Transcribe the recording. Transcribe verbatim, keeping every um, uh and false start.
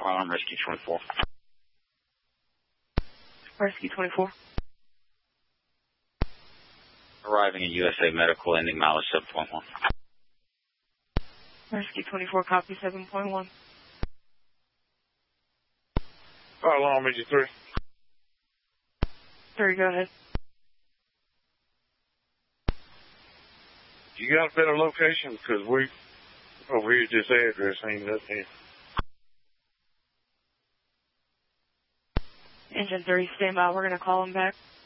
I'm Rescue twenty-four. Rescue twenty-four. Arriving at U S A Medical, ending mileage seven point one. Rescue twenty-four, copy seven point one. Fire alarm, Major three. three, go ahead. You got a better location? Because we, over here at this address, ain't nothing. Engine three, stand by. We're going to call him back.